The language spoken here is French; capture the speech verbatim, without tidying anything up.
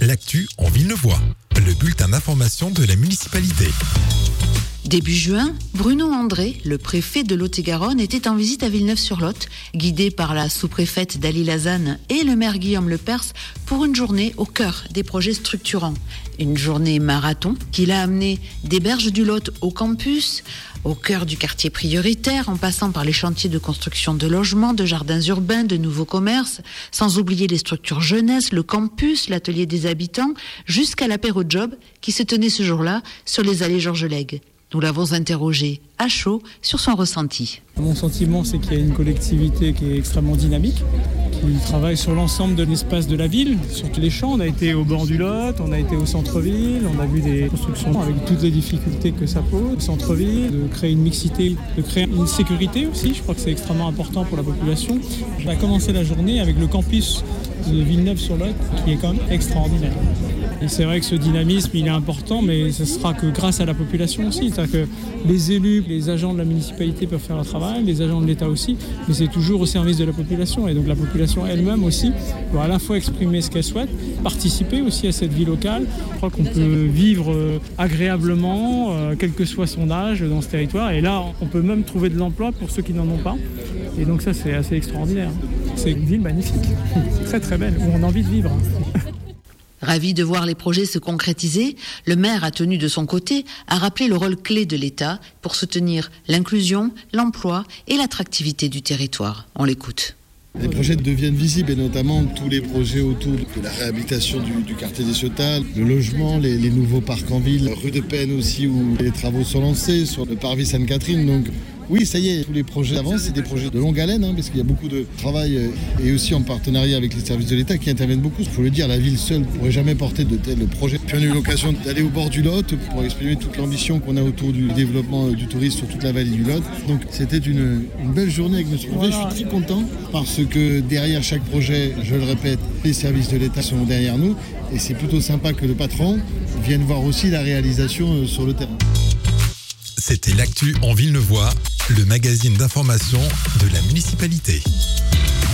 l'actu en Villeneuvois, le bulletin d'information de la municipalité. Début juin, Bruno André, le préfet de Lot-et-Garonne, était en visite à Villeneuve-sur-Lot, guidé par la sous-préfète Dali Lazane et le maire Guillaume Lepers pour une journée au cœur des projets structurants. Une journée marathon qui l'a amené des berges du Lot au campus, au cœur du quartier prioritaire, en passant par les chantiers de construction de logements, de jardins urbains, de nouveaux commerces, sans oublier les structures jeunesse, le campus, l'atelier des habitants, jusqu'à l'apéro job qui se tenait ce jour-là sur les allées Georges Lègue. Nous l'avons interrogé à chaud sur son ressenti. Mon sentiment, c'est qu'il y a une collectivité qui est extrêmement dynamique, qui travaille sur l'ensemble de l'espace de la ville, sur tous les champs. On a été au bord du Lot, on a été au centre-ville, on a vu des constructions avec toutes les difficultés que ça pose. Au centre-ville, de créer une mixité, de créer une sécurité aussi, je crois que c'est extrêmement important pour la population. On a commencé la journée avec le campus de Villeneuve-sur-Lot, qui est quand même extraordinaire. Et c'est vrai que ce dynamisme, il est important, mais ce sera que grâce à la population aussi. C'est-à-dire que les élus, les agents de la municipalité peuvent faire le travail, les agents de l'État aussi, mais c'est toujours au service de la population. Et donc la population elle-même aussi doit à la fois exprimer ce qu'elle souhaite, participer aussi à cette vie locale. Je crois qu'on peut vivre agréablement, euh, quel que soit son âge, dans ce territoire. Et là, on peut même trouver de l'emploi pour ceux qui n'en ont pas. Et donc ça, c'est assez extraordinaire. C'est une ville magnifique, très très belle, où on a envie de vivre. Ravi de voir les projets se concrétiser, le maire a tenu de son côté à rappeler le rôle clé de l'État pour soutenir l'inclusion, l'emploi et l'attractivité du territoire. On l'écoute. Les projets deviennent visibles et notamment tous les projets autour de la réhabilitation du, du quartier des Ciotats, le logement, les, les nouveaux parcs en ville, rue de Penne aussi où les travaux sont lancés, sur le parvis Sainte-Catherine. Donc oui, ça y est, tous les projets avancent, c'est des projets de longue haleine, hein, parce qu'il y a beaucoup de travail euh, et aussi en partenariat avec les services de l'État qui interviennent beaucoup. Il faut le dire, la ville seule ne pourrait jamais porter de tels projets. Puis on a eu l'occasion d'aller au bord du Lot pour exprimer toute l'ambition qu'on a autour du développement du tourisme sur toute la vallée du Lot. Donc c'était une, une belle journée avec monsieur le préfet. Je suis très content parce que derrière chaque projet, je le répète, les services de l'État sont derrière nous et c'est plutôt sympa que le patron vienne voir aussi la réalisation sur le terrain. C'était l'actu en Villeneuvois, le magazine d'information de la municipalité.